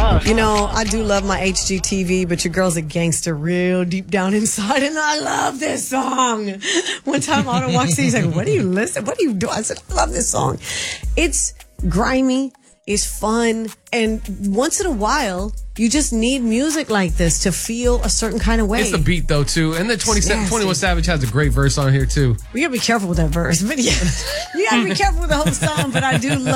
You know, I do love my HGTV, but your girl's a gangster real deep down inside, and I love this song. One time Otto walks in, he's like, what do you listen? What do you do? I said, I love this song. It's grimy, it's fun, and once in a while, you just need music like this to feel a certain kind of way. It's the beat, though, too. And then 21 Savage has a great verse on here, too. We gotta be careful with that verse, but yeah, you gotta be careful with the whole song, but I do love